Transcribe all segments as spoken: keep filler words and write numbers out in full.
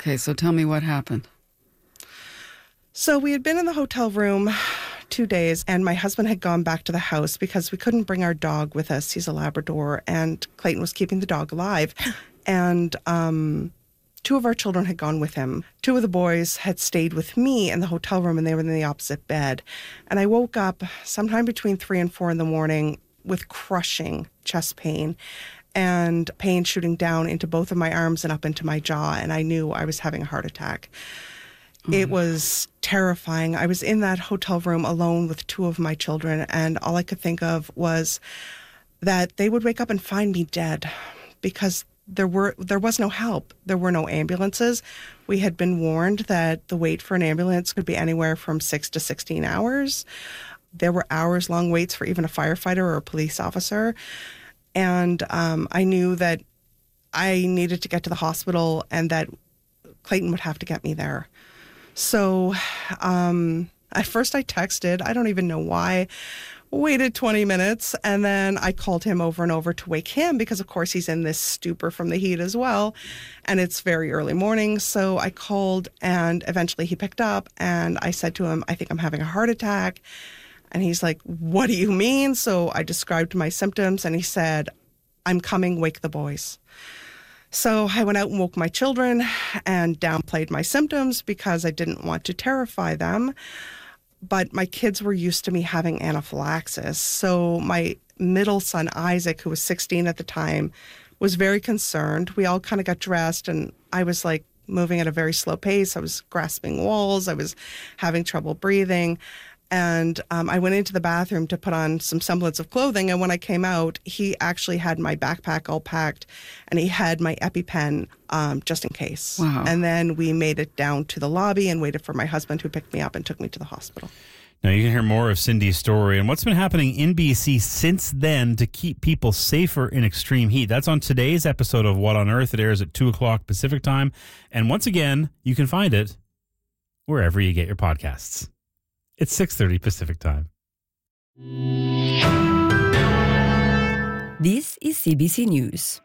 Okay, so tell me what happened. So we had been in the hotel room two days, and my husband had gone back to the house because we couldn't bring our dog with us. He's a Labrador, and Clayton was keeping the dog alive. And um, two of our children had gone with him. Two of the boys had stayed with me in the hotel room, and they were in the opposite bed. And I woke up sometime between three and four in the morning with crushing chest pain and pain shooting down into both of my arms and up into my jaw, and I knew I was having a heart attack. Mm-hmm. It was terrifying. I was in that hotel room alone with two of my children, and all I could think of was that they would wake up and find me dead because there were there was no help. There were no ambulances. We had been warned that the wait for an ambulance could be anywhere from six to sixteen hours. There were hours-long waits for even a firefighter or a police officer. And um, I knew that I needed to get to the hospital and that Clayton would have to get me there. So um, at first I texted, I don't even know why, waited twenty minutes, and then I called him over and over to wake him because, of course, he's in this stupor from the heat as well, and it's very early morning. So I called, and eventually he picked up, and I said to him, I think I'm having a heart attack. And he's like, what do you mean? So I described my symptoms, and he said, I'm coming, wake the boys. So I went out and woke my children and downplayed my symptoms because I didn't want to terrify them. But my kids were used to me having anaphylaxis. So my middle son, Isaac, who was sixteen at the time, was very concerned. We all kind of got dressed, and I was like moving at a very slow pace. I was grasping walls. I was having trouble breathing. And um, I went into the bathroom to put on some semblance of clothing. And when I came out, he actually had my backpack all packed, and he had my EpiPen um, just in case. Wow. And then we made it down to the lobby and waited for my husband, who picked me up and took me to the hospital. Now, you can hear more of Cindy's story and what's been happening in B C since then to keep people safer in extreme heat. That's on today's episode of What on Earth. It airs at two o'clock Pacific time. And once again, you can find it wherever you get your podcasts. It's six thirty Pacific time. This is C B C News.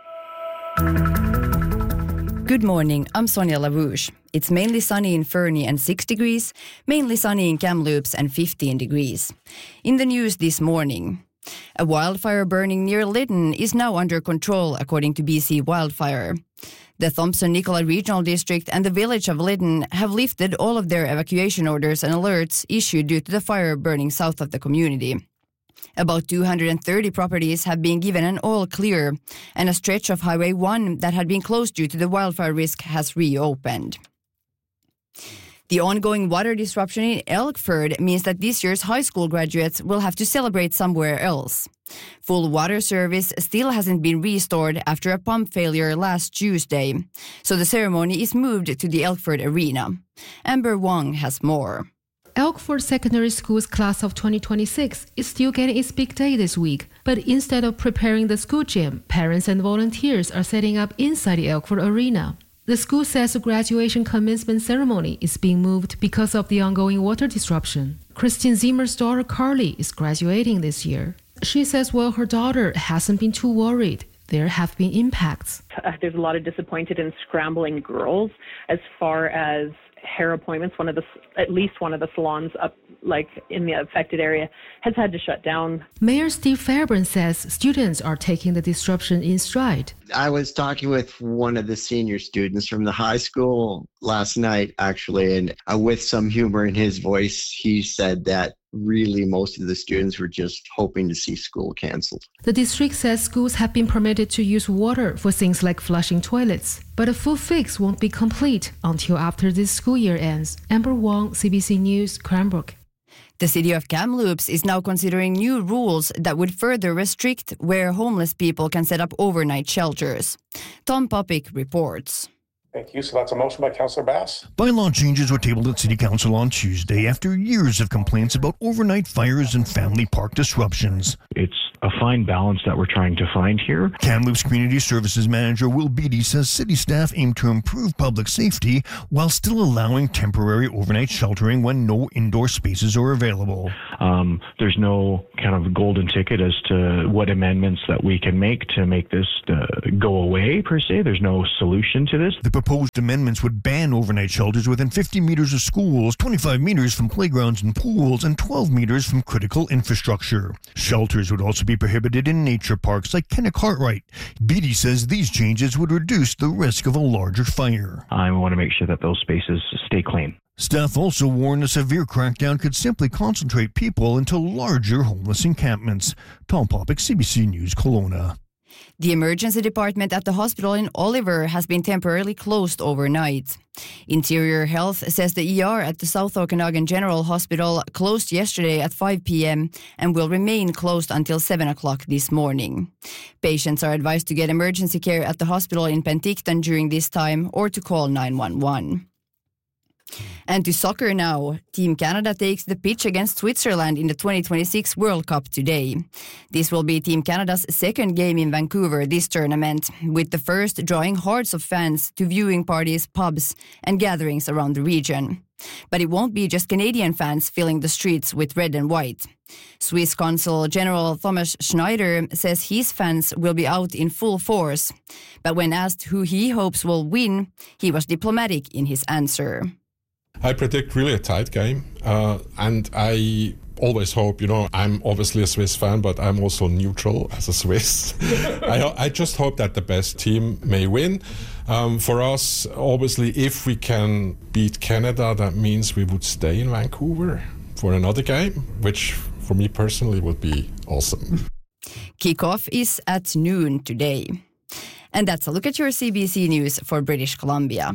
Good morning, I'm Sonia Larouche. It's mainly sunny in Fernie and six degrees, mainly sunny in Kamloops and fifteen degrees. In the news this morning, a wildfire burning near Lytton is now under control, according to B C Wildfire. The Thompson-Nicola Regional District and the village of Lytton have lifted all of their evacuation orders and alerts issued due to the fire burning south of the community. About two hundred thirty properties have been given an all clear, and a stretch of Highway one that had been closed due to the wildfire risk has reopened. The ongoing water disruption in Elkford means that this year's high school graduates will have to celebrate somewhere else. Full water service still hasn't been restored after a pump failure last Tuesday, so the ceremony is moved to the Elkford Arena. Amber Wong has more. Elkford Secondary School's class of twenty twenty-six is still getting its big day this week, but instead of preparing the school gym, parents and volunteers are setting up inside the Elkford Arena. The school says the graduation commencement ceremony is being moved because of the ongoing water disruption. Christine Zimmer's daughter Carly is graduating this year. She says while her daughter hasn't been too worried, there have been impacts. Uh, there's a lot of disappointed and scrambling girls as far as hair appointments. One of the, at least one of the salons up like in the affected area has had to shut down. Mayor Steve Fairburn says students are taking the disruption in stride. I was talking with one of the senior students from the high school last night, actually, and uh, with some humor in his voice, he said that really most of the students were just hoping to see school canceled. The district says schools have been permitted to use water for things like flushing toilets, but a full fix won't be complete until after this school year ends. Amber Wong, C B C News, Cranbrook. The city of Kamloops is now considering new rules that would further restrict where homeless people can set up overnight shelters. Tom Popick reports. Thank you. So that's a motion by Councillor Bass. Bylaw changes were tabled at City Council on Tuesday after years of complaints about overnight fires and family park disruptions. It's a fine balance that we're trying to find here. Kamloops Community Services Manager Will Beatty says city staff aim to improve public safety while still allowing temporary overnight sheltering when no indoor spaces are available. Um, there's no kind of golden ticket as to what amendments that we can make to make this uh, go away, per se. There's no solution to this. The proposed amendments would ban overnight shelters within fifty meters of schools, twenty-five meters from playgrounds and pools, and twelve meters from critical infrastructure. Shelters would also be prohibited in nature parks like Kenneck Cartwright. Beatty says these changes would reduce the risk of a larger fire. I want to make sure that those spaces stay clean. Staff also warned a severe crackdown could simply concentrate people into larger homeless encampments. Tom Popick, C B C News, Kelowna. The emergency department at the hospital in Oliver has been temporarily closed overnight. Interior Health says the E R at the South Okanagan General Hospital closed yesterday at five p.m. and will remain closed until seven o'clock this morning. Patients are advised to get emergency care at the hospital in Penticton during this time or to call nine one one. And to soccer now. Team Canada takes the pitch against Switzerland in the twenty twenty-six World Cup today. This will be Team Canada's second game in Vancouver this tournament, with the first drawing hordes of fans to viewing parties, pubs, and gatherings around the region. But it won't be just Canadian fans filling the streets with red and white. Swiss Consul General Thomas Schneider says his fans will be out in full force. But when asked who he hopes will win, he was diplomatic in his answer. I predict really a tight game, uh, and I always hope, you know, I'm obviously a Swiss fan, but I'm also neutral as a Swiss. I, I just hope that the best team may win. Um, for us, obviously, if we can beat Canada, that means we would stay in Vancouver for another game, which for me personally would be awesome. Kickoff is at noon today. And that's a look at your C B C News for British Columbia.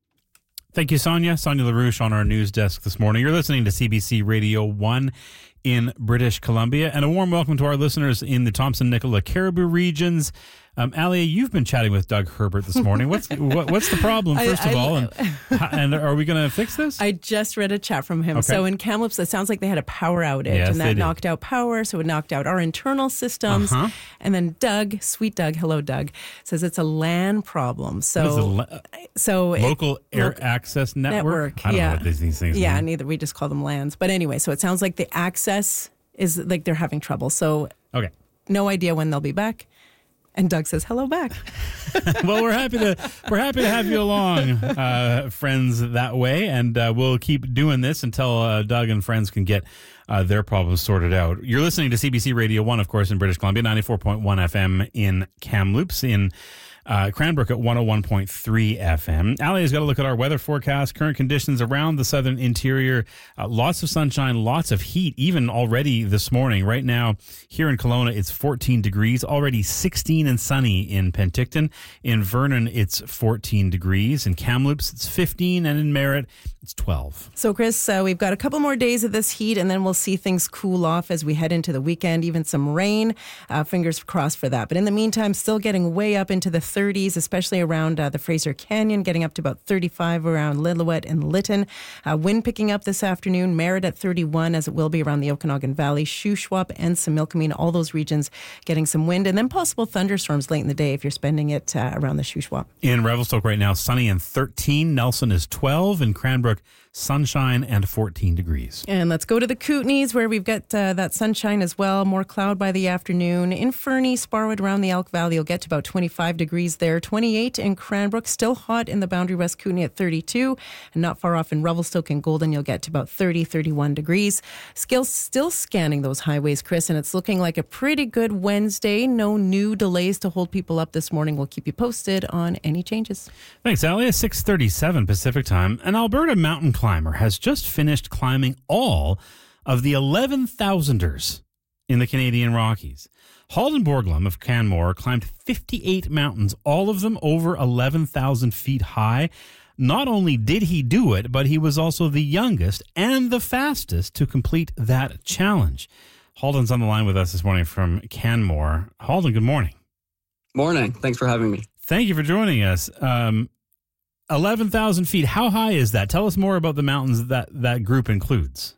Thank you, Sonia. Sonia LaRouche on our news desk this morning. You're listening to C B C Radio one in British Columbia. And a warm welcome to our listeners in the Thompson-Nicola Caribou regions. Um, Alia, you've been chatting with Doug Herbert this morning. What's what, what's the problem, first I, of I, all? And, and are we going to fix this? I just read a chat from him. Okay. So in Kamloops, it sounds like they had a power outage. Yes, and that did. knocked out power, so it knocked out our internal systems. Uh-huh. And then Doug, sweet Doug, hello Doug, says it's a LAN problem. So, what is a la- so Local it, Air look, Access Network? network I don't yeah. know what these, these things Yeah, mean. neither. We just call them LANs. But anyway, so it sounds like the access is like they're having trouble. So okay. No idea when they'll be back. And Doug says, hello back. Well, we're happy to we're happy to have you along, uh, friends, that way. And uh, we'll keep doing this until uh, Doug and friends can get uh, their problems sorted out. You're listening to C B C Radio one, of course, in British Columbia, ninety-four point one F M in Kamloops, in Uh, Cranbrook at one oh one point three F M. Ali has got to look at our weather forecast, current conditions around the southern interior. Uh, lots of sunshine, lots of heat, even already this morning. Right now, here in Kelowna, it's fourteen degrees, already sixteen and sunny in Penticton. In Vernon, it's fourteen degrees. In Kamloops, it's fifteen, and in Merritt, it's twelve. So, Chris, uh, we've got a couple more days of this heat, and then we'll see things cool off as we head into the weekend, even some rain. Uh, fingers crossed for that. But in the meantime, still getting way up into the thirties, especially around uh, the Fraser Canyon, getting up to about thirty-five around Lillooet and Lytton. Uh, wind picking up this afternoon, Merritt at thirty-one, as it will be around the Okanagan Valley, Shuswap and Similkameen, all those regions getting some wind, and then possible thunderstorms late in the day if you're spending it uh, around the Shuswap. In Revelstoke right now, sunny and thirteen. Nelson is twelve. In Cranbrook, sunshine and fourteen degrees. And let's go to the Kootenays, where we've got uh, that sunshine as well. More cloud by the afternoon. In Fernie, Sparwood, around the Elk Valley, you'll get to about twenty-five degrees there. twenty-eight in Cranbrook, still hot in the Boundary West Kootenay at thirty-two. And not far off in Revelstoke and Golden, you'll get to about thirty, thirty-one degrees. Still, still scanning those highways, Chris, and it's looking like a pretty good Wednesday. No new delays to hold people up this morning. We'll keep you posted on any changes. Thanks, Ali. six thirty-seven Pacific time. An Alberta mountain climber has just finished climbing all of the eleven thousanders in the Canadian Rockies. Halden Borglum of Canmore climbed fifty-eight mountains, all of them over eleven thousand feet high. Not only did he do it, but he was also the youngest and the fastest to complete that challenge. Halden's on the line with us this morning from Canmore. Halden, good morning. Morning. Thanks for having me. Thank you for joining us. Um, eleven thousand feet. How high is that? Tell us more about the mountains that that group includes.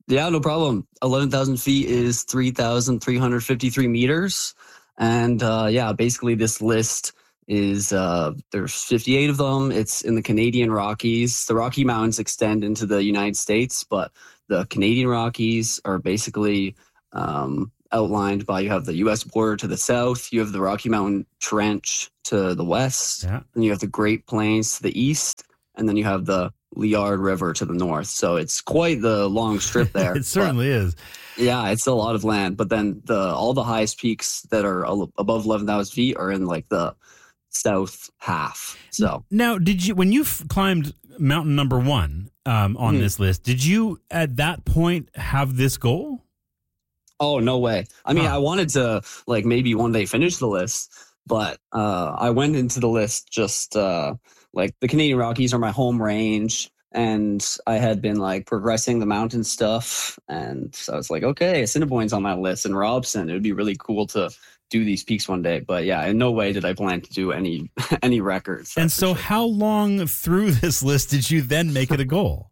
Yeah, no problem. eleven thousand feet is three thousand three hundred fifty-three meters. And uh, yeah, basically this list is, uh, there's fifty-eight of them. It's in the Canadian Rockies. The Rocky Mountains extend into the United States, but the Canadian Rockies are basically um, outlined by, you have the U S border to the south, you have the Rocky Mountain Trench to the west, Yeah. and you have the Great Plains to the east, and then you have the Liard River to the north. So it's quite the long strip there. It certainly is. Yeah, it's a lot of land. But then the all the highest peaks that are al- above eleven thousand feet are in like the south half. So Now, did you when you f- climbed mountain number one um, on Mhm. this list? Did you at that point have this goal? Oh, no way. I mean, Huh. I wanted to like maybe one day finish the list, but uh, I went into the list just uh, like the Canadian Rockies are my home range, and I had been like progressing the mountain stuff, and so I was like, okay, Assiniboine's on my list, and Robson. It would be really cool to do these peaks one day, but yeah, in no way did I plan to do any any records. And so, how long through this list did you then make it a goal?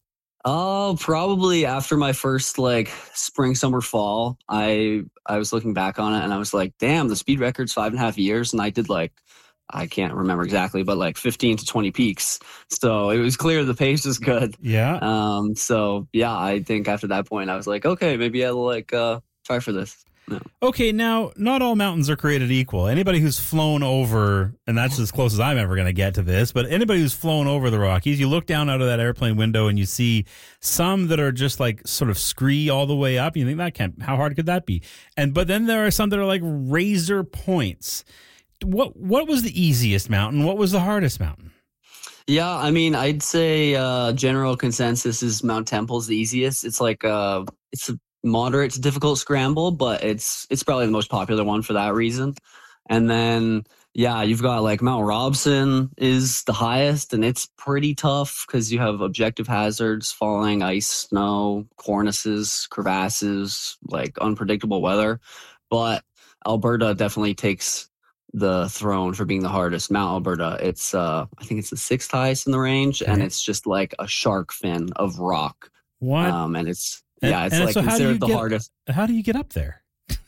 Oh, probably after my first like spring, summer, fall, I I was looking back on it and I was like, damn, the speed record's five and a half years. And I did like, I can't remember exactly, but like fifteen to twenty peaks. So it was clear the pace was good. Yeah. Um, so yeah, I think after that point I was like, okay, maybe I'll like uh try for this. No. Okay, now, not all mountains are created equal. Anybody who's flown over, and that's as close as I'm ever going to get to this, but anybody who's flown over the Rockies, you look down out of that airplane window and you see some that are just like sort of scree all the way up. You think, that can't, how hard could that be? And but then there are some that are like razor points. What what was the easiest mountain? What was the hardest mountain? Yeah, I mean, I'd say uh, general consensus is Mount Temple's the easiest. It's like uh, it's a moderate to difficult scramble, but it's it's probably the most popular one for that reason. And then yeah, you've got like Mount Robson is the highest, and it's pretty tough because you have objective hazards, falling ice, snow, cornices, crevasses, like unpredictable weather. But Alberta definitely takes the throne for being the hardest. Mount Alberta, it's uh I think it's the sixth highest in the range, and it's just like a shark fin of rock. What? Um, and it's And- yeah, it's and like so how do you considered the get- hardest. How do you get up there?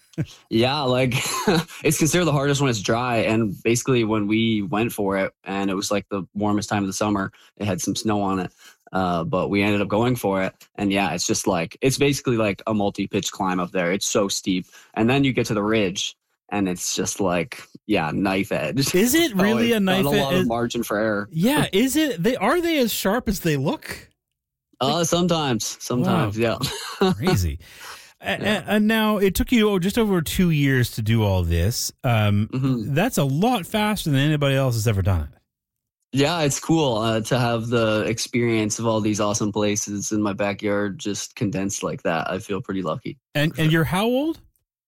Yeah, like it's considered the hardest when it's dry. And basically, when we went for it, and it was like the warmest time of the summer, it had some snow on it. Uh, but we ended up going for it, and yeah, it's just like it's basically like a multi-pitch climb up there. It's so steep, and then you get to the ridge, and it's just like yeah, knife edge. Is it So really it's a knife got a lot edge? of margin for error. Yeah, is it? They are they as sharp as they look? Uh, sometimes, sometimes, Wow. yeah. Crazy. And, and now it took you oh, just over two years to do all this. Um, Mhm. That's a lot faster than anybody else has ever done it. Yeah, it's cool uh, to have the experience of all these awesome places in my backyard just condensed like that. I feel pretty lucky. And and you're how old?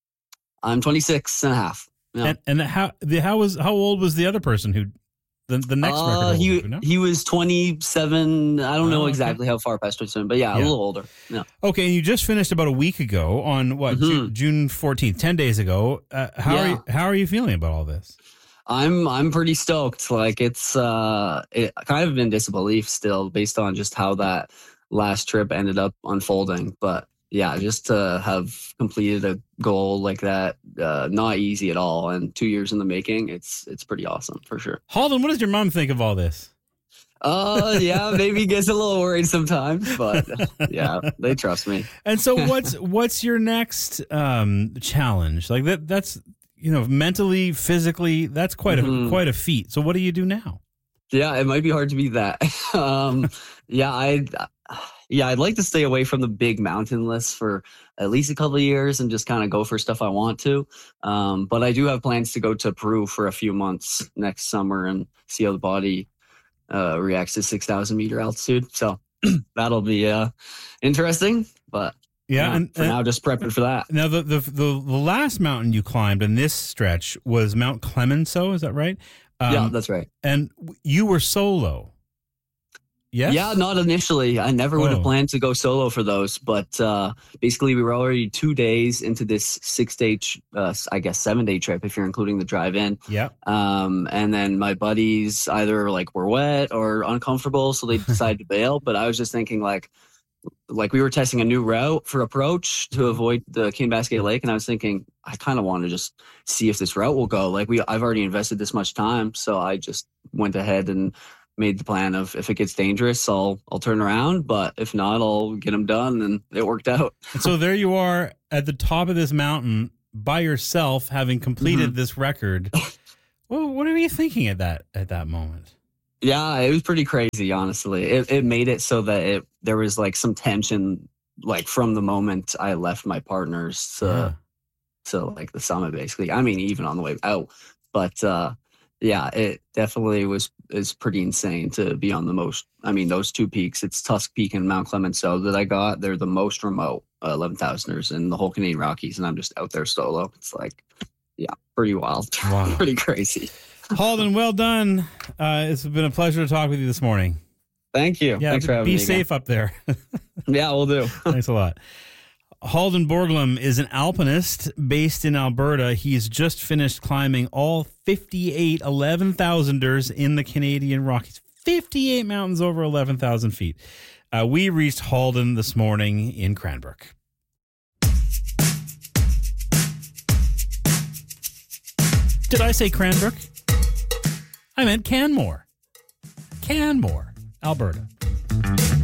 I'm twenty-six and a half. Yeah. And and how the how was how old was the other person who the the next Uh, record holder, he you know? he was twenty-seven. I don't Oh, know okay. exactly how far past twenty-seven, but yeah, Yeah. a little older. Yeah. Okay, and you just finished about a week ago on what Mhm. Ju- June fourteenth, ten days ago. Uh, how are Yeah. you, how are you feeling about all this? I'm I'm pretty stoked. Like it's uh it kind of in disbelief still based on just how that last trip ended up unfolding. But yeah, just to have completed a goal like that, uh, not easy at all. And two years in the making, it's it's pretty awesome for sure. Halden, what does your mom think of all this? Uh yeah, maybe gets a little worried sometimes, but yeah, they trust me. And so what's what's your next um challenge? Like that that's you know, mentally, physically, that's quite a Mhm. quite a feat. So what do you do now? Yeah, it might be hard to beat that. um, yeah, I, yeah, I'd like to stay away from the big mountain lists for at least a couple of years and just kind of go for stuff I want to. Um, but I do have plans to go to Peru for a few months next summer and see how the body uh, reacts to six thousand meter altitude. So that'll be uh, interesting. But Yeah, yeah, and- for and- now, just prepping for that. Now the, the the the last mountain you climbed in this stretch was Mount Clemenceau, is that right? Um, yeah, that's right. And you were solo. Yes. Yeah, not initially. I never would Oh. have planned to go solo for those, but uh, basically we were already two days into this six-day, ch- uh, I guess seven-day trip if you're including the drive-in. Yeah. Um, and then my buddies either like were wet or uncomfortable, so they decided to bail. But I was just thinking like, like we were testing a new route for approach to avoid the Cane-Basket Lake, and I was thinking I kind of want to just see if this route will go. Like we, I've already invested this much time, so I just went ahead and made the plan of if it gets dangerous, I'll I'll turn around, but if not, I'll get them done, and it worked out. And so there you are at the top of this mountain by yourself, having completed mm-hmm. this record. Well, what are you thinking at that at that moment? Yeah, it was pretty crazy, honestly. It it made it so that it there was like some tension, like from the moment I left my partners to, yeah. to like the summit, basically. I mean, even on the way out, but uh, yeah, it definitely was is pretty insane to be on the most. I mean, those two peaks, it's Tusk Peak and Mount Clemenceau that I got. They're the most remote uh, eleven thousanders in the whole Canadian Rockies, and I'm just out there solo. It's like, yeah, pretty wild, wow. pretty crazy. Halden, well done. Uh, it's been a pleasure to talk with you this morning. Thank you. Yeah, Thanks for having be me safe again. up there. Yeah, we'll do. Thanks a lot. Halden Borglum is an alpinist based in Alberta. He's just finished climbing all fifty-eight eleven thousanders in the Canadian Rockies. fifty-eight mountains over eleven thousand feet. Uh, we reached Halden this morning in Cranbrook. Did I say Cranbrook? I meant Canmore. Canmore, Alberta.